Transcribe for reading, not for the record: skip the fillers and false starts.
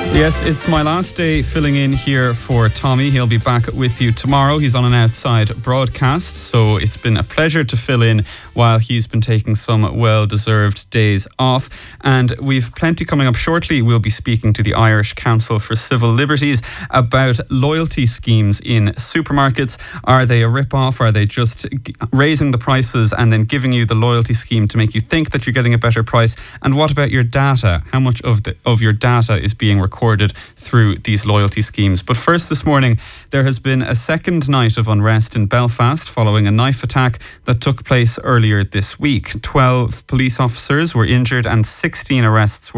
Yes, it's my last day filling in here for Tommy. He'll be back with you tomorrow. He's on an outside broadcast, so it's been a pleasure to fill in while he's been taking some well-deserved days off. And we've plenty coming up shortly. We'll be speaking to the Irish Council for Civil Liberties about loyalty schemes in supermarkets. Are they a rip-off? Are they just raising the prices and then giving you the loyalty scheme to make you think that you're getting a better price? And what about your data? How much of your data is being recorded through these loyalty schemes? But first, this morning, there has been a second night of unrest in Belfast following a knife attack that took place earlier this week. 12 police officers were injured and 16 arrests were